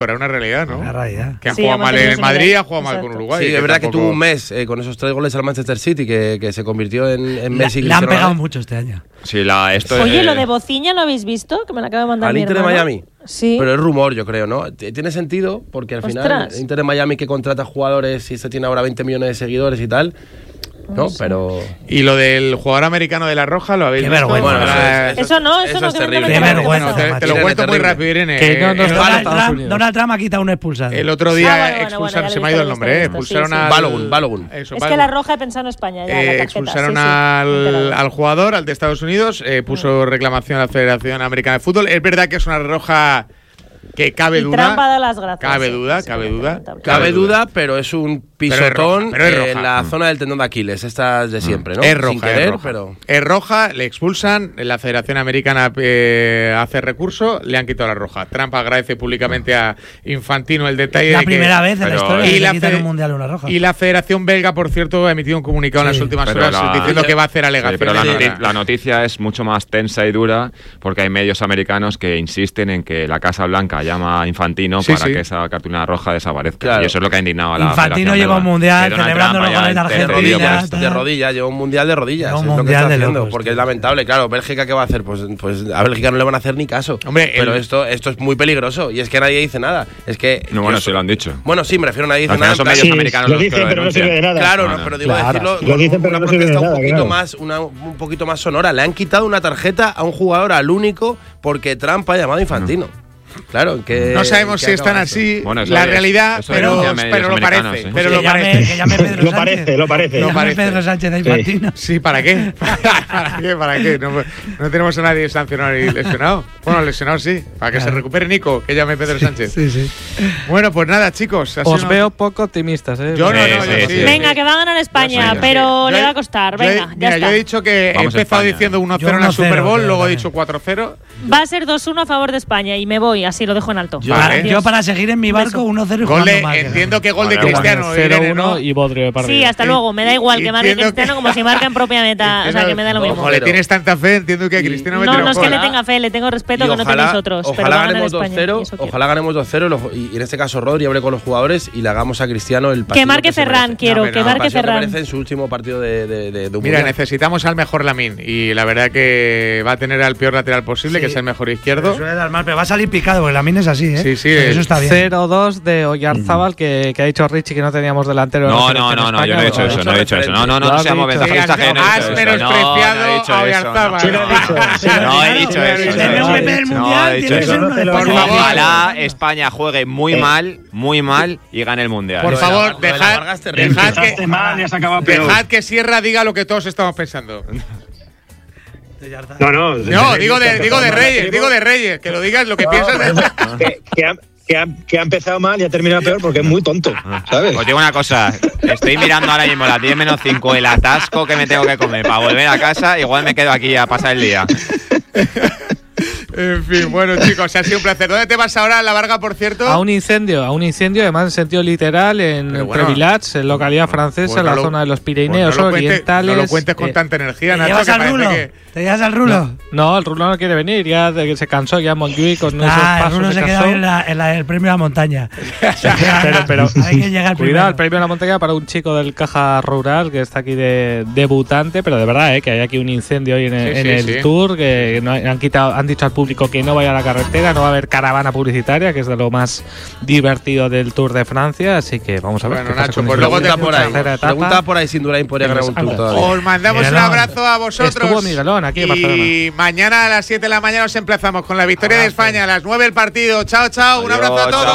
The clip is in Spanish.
Era una realidad, ¿no? Una realidad. Que ha jugado mal en el Madrid, ha jugado mal con Uruguay. Sí, es verdad que tuvo un mes con esos 3 goles al Manchester City que se convirtió en Messi. Le han pegado mucho este año. Sí, Oye, lo de Bociña, ¿lo habéis visto? Que me lo acaba de mandar al mi Inter de hermano. Miami. Sí. Pero es rumor, yo creo, ¿no? Tiene sentido porque al final el Inter de Miami que contrata jugadores y se tiene ahora 20 millones de seguidores y tal. No, pero... ¿Y lo del jugador americano de La Roja lo habéis visto? Bueno, eso no es terrible. Qué vergüenza. Te lo cuento muy rápido, Irene. Que Donald Trump ha quitado un expulsado. El otro día expulsaron, se me ha ido el nombre, expulsaron al... Balogun. Es que La Roja he pensado en España. Expulsaron al jugador, al de Estados Unidos, puso reclamación a la Federación Americana de Fútbol. Es verdad que es una roja que cabe duda. Trump ha dado las gracias. Cabe duda, pero es un pisotón pero es roja. En la zona del tendón de Aquiles, estas de siempre, ¿no? Es roja, sin querer, es roja. Pero... Es roja, le expulsan, la Federación Americana hace recurso, le han quitado la roja. Trump agradece públicamente a Infantino el detalle. La primera vez en la historia y que le quitan un mundial una roja. Y la Federación Belga, por cierto, ha emitido un comunicado en las últimas horas diciendo que va a hacer alegaciones. Pero la noticia es mucho más tensa y dura porque hay medios americanos que insisten en que la Casa Blanca llama a Infantino para que esa cartulina roja desaparezca. Claro. Y eso es lo que ha indignado a la Infantino lleva un mundial celebrando los goles de Argentina. De rodillas, lleva un mundial de rodillas. Es lo que está haciendo, porque es lamentable. Claro, Bélgica, ¿qué va a hacer? Pues a Bélgica no le van a hacer ni caso. Hombre, pero esto es muy peligroso y es que nadie dice nada. Es que no, bueno, sí lo han dicho. Bueno, sí, me refiero a nadie dice nada. Son medios americanos lo dicen, pero no sirve de nada. Claro, no, pero digo decirlo lo dicen, pero una no sirve de protesta nada, un poquito más sonora. Le han quitado una tarjeta a un jugador, al único, porque Trump ha llamado a Infantino. Claro, que no sabemos si están así, bueno, la realidad, pero lo parece. Pero lo parece. Lo parece. Pedro Sánchez de Infantino. Sí, ¿para qué? ¿Para qué? No tenemos a nadie sancionado y lesionado. Bueno, lesionado sí. Para que se recupere Nico, que llame Pedro Sánchez. Sí. Bueno, pues nada, chicos. Os veo poco optimistas, ¿eh? Yo no. Venga, que va a ganar España, pero le va a costar. Venga, ya está. Yo he dicho que he empezado diciendo 1-0 en la Super Bowl, luego he dicho 4-0. Va a ser 2-1 a favor de España y me voy, así lo dejo en alto. Yo para seguir en mi barco 1-0 y jugando mal. Entiendo que gol de Cristiano. 0-1 y Bodrio para Sí, hasta luego. Me da igual que marque Cristiano como si marca en propia meta. O sea, que me da lo mismo. Como le tienes tanta fe, entiendo que a Cristiano me No es que le tenga fe, le tengo respeto que no tenéis otros. Ojalá ganemos 2-0. Ojalá ganemos 2-0 y en este caso Rodri hable con los jugadores y le hagamos a Cristiano el partido. Que marque Ferran, quiero. Que marque Ferran. Que merece en su último partido de Mira, necesitamos al mejor Lamine y la verdad que va a tener al peor lateral posible, que es el mejor izquierdo. Suele dar mal, pero va a salir picado porque Lamine es así, ¿eh? Sí. Eso está bien. 0-2 de Oyarzábal, que ha dicho Richie que no teníamos delantero. No, yo no he dicho eso. No seamos ventajistas. Has menospreciado a Oyarzábal. No he dicho eso. Ojalá España juegue muy mal y gane el Mundial. Por favor, dejad que Sierra diga lo que todos estamos pensando. No, digo de Reyes, que lo digas lo que piensas de que ha empezado mal y ha terminado peor porque es muy tonto, ¿sabes? Os digo una cosa, estoy mirando ahora mismo las 10 menos 5 el atasco que me tengo que comer para volver a casa, igual me quedo aquí a pasar el día. En fin, bueno, chicos, ha sido un placer. ¿Dónde te vas ahora, a La Varga, por cierto? A un incendio, además en sentido literal, en Previllats, en localidad francesa, en la zona de los Pirineos orientales. No lo cuentes con tanta energía, Nacho. ¿Te llevas al Rulo? No, el Rulo no quiere venir, ya se cansó ya Montjuic con esos pasos. El Rulo se quedó en el premio a la montaña. pero hay que llegar cuidado, el premio a la montaña para un chico del Caja Rural que está aquí de debutante, pero de verdad, que hay aquí un incendio hoy en el Tour, que han dicho al público que no vaya a la carretera, no va a haber caravana publicitaria, que es de lo más divertido del Tour de Francia, así que vamos a ver. Bueno, Nacho, pues luego te pregunta por ahí si Indurain podría ganar un Tour todavía. Os mandamos un abrazo a vosotros. Estuvo Miguelón aquí en Barcelona. Y mañana a las 7 de la mañana os emplazamos con la victoria de España. A las 9 el partido. Chao, un abrazo a todos.